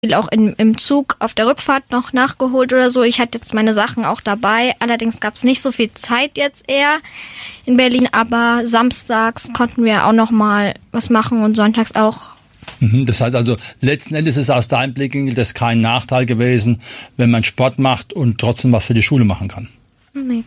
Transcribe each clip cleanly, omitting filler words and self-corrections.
auch im Zug auf der Rückfahrt noch nachgeholt oder so. Ich hatte jetzt meine Sachen auch dabei. Allerdings gab es nicht so viel Zeit jetzt eher in Berlin. Aber samstags konnten wir auch noch mal was machen und sonntags auch. Das heißt also, letzten Endes ist aus deinem Blickwinkel das kein Nachteil gewesen, wenn man Sport macht und trotzdem was für die Schule machen kann. Nee.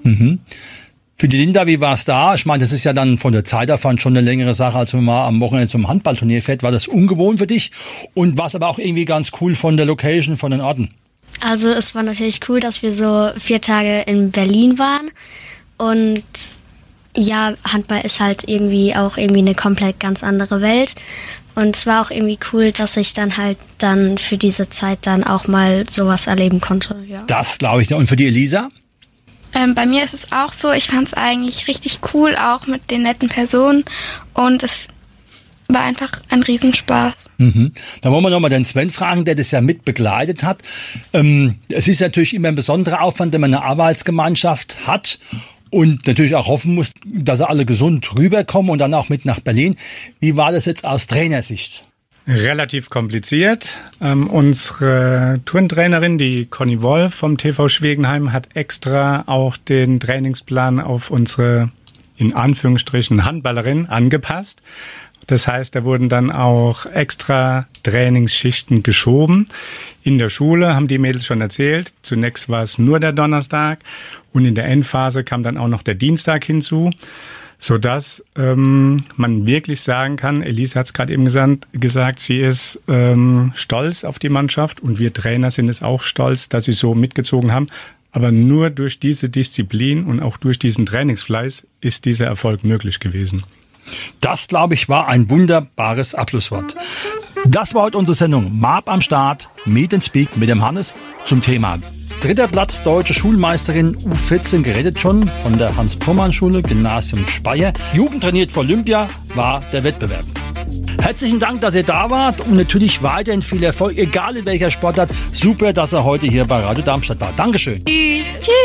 Für die Linda, wie war es da? Ich meine, das ist ja dann von der Zeitaufwand schon eine längere Sache, als wenn man mal am Wochenende zum Handballturnier fährt. War das ungewohnt für dich? Und war es aber auch irgendwie ganz cool von der Location, von den Orten? Also es war natürlich cool, dass wir so 4 Tage in Berlin waren. Und ja, Handball ist halt irgendwie auch irgendwie eine komplett ganz andere Welt. Und es war auch irgendwie cool, dass ich dann halt dann für diese Zeit dann auch mal sowas erleben konnte. Ja. Das glaube ich. Und für die Elisa? Bei mir ist es auch so, ich fand es eigentlich richtig cool, auch mit den netten Personen und es war einfach ein Riesenspaß. Da wollen wir nochmal den Sven fragen, der das ja mit begleitet hat. Es ist natürlich immer ein besonderer Aufwand, wenn man eine Arbeitsgemeinschaft hat und natürlich auch hoffen muss, dass alle gesund rüberkommen und dann auch mit nach Berlin. Wie war das jetzt aus Trainersicht? Relativ kompliziert. Unsere Turntrainerin, die Conny Wolf vom TV Schwegenheim, hat extra auch den Trainingsplan auf unsere, in Anführungsstrichen, Handballerin angepasst. Das heißt, da wurden dann auch extra Trainingsschichten geschoben. In der Schule haben die Mädels schon erzählt. Zunächst war es nur der Donnerstag und in der Endphase kam dann auch noch der Dienstag hinzu, sodass man wirklich sagen kann, Elise hat es gerade eben gesagt, sie ist stolz auf die Mannschaft und wir Trainer sind es auch stolz, dass sie so mitgezogen haben. Aber nur durch diese Disziplin und auch durch diesen Trainingsfleiß ist dieser Erfolg möglich gewesen. Das, glaube ich, war ein wunderbares Abschlusswort. Das war heute unsere Sendung Marb am Start, Meet and Speak mit dem Hannes zum Thema 3. Platz deutsche Schulmeisterin U14 gerettet schon von der Hans-Purmann-Schule, Gymnasium Speyer. Jugend trainiert für Olympia war der Wettbewerb. Herzlichen Dank, dass ihr da wart und natürlich weiterhin viel Erfolg, egal in welcher Sportart. Super, dass er heute hier bei Radio Darmstadt war. Dankeschön. Tschüss.